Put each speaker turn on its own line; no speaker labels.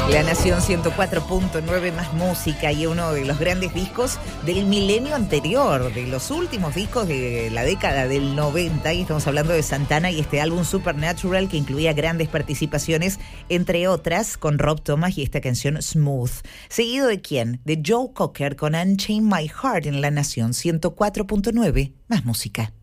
La Nación 104.9 más música y uno de los grandes discos del milenio anterior, de los últimos discos de la década del 90, y estamos hablando de Santana y este álbum Supernatural que incluía grandes participaciones, entre otras con Rob Thomas y esta canción Smooth. ¿Seguido de quién? De Joe Cocker con Unchain My Heart en La Nación 104.9 más música.